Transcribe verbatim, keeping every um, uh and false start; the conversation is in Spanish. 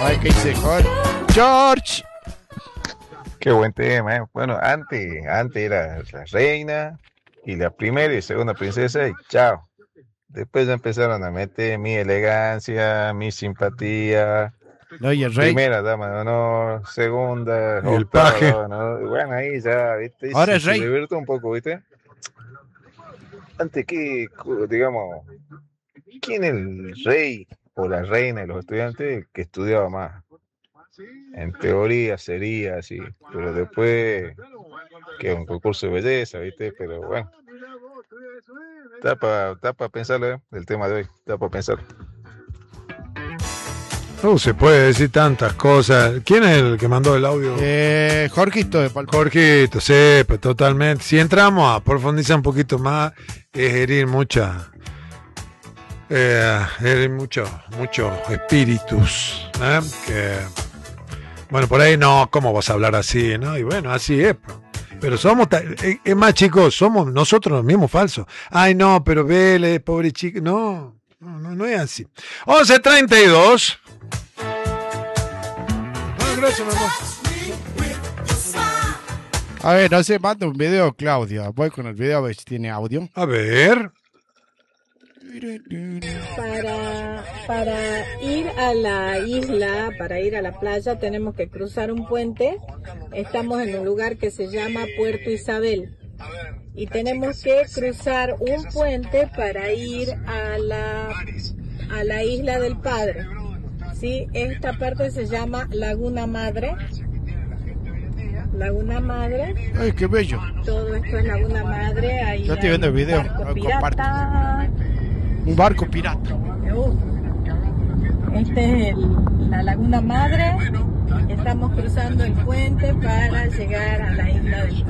Ay, ¿qué dice George? George. Qué buen tema, ¿eh? Bueno, antes, antes era la reina y la primera y segunda princesa y chao. Después ya empezaron a meter mi elegancia, mi simpatía, No, y el rey. primera dama de honor, segunda, Y el octava paje. dama de honor. Y bueno, ahí ya, ¿viste? Y Ahora se es rey. divierte un poco, ¿viste? Antes que, cu- digamos, ¿quién es el rey o la reina de los estudiantes que estudiaba más? En teoría sería así, pero después que un concurso de belleza, ¿viste? Pero bueno, está para está pa pensarlo, ¿eh? El tema de hoy, está para pensar. No se puede decir tantas cosas. ¿Quién es el que mandó el audio? Eh, Jorgito de Palpa. Jorgito, sí, pues totalmente. Si entramos a profundizar un poquito más, es herir mucha, eh, herir muchos, muchos espíritus, ¿eh? Que, bueno, por ahí no, ¿cómo vas a hablar así, no? Y bueno, así es, pues. Pero somos, ta- eh, es más, chicos, somos nosotros los mismos falsos. Ay, no, pero vele, pobre chico. No, no, no, no es así. once treinta y dos. Ah, gracias, mi amor. A ver, no sé, manda un video, Claudia. Voy con el video a ver si tiene audio. A ver. Para, para ir a la isla, para ir a la playa, tenemos que cruzar un puente. Estamos en un lugar que se llama Puerto Isabel. Y tenemos que cruzar un puente para ir a la, a la isla del Padre. ¿Sí? Esta parte se llama Laguna Madre. Laguna Madre. Ay, qué bello. Todo esto es Laguna Madre. Ahí Yo estoy viendo el video. barco Lo pirata. Un barco pirata. Uh, Este es el- la Laguna Madre. Estamos cruzando el puente para llegar a la isla del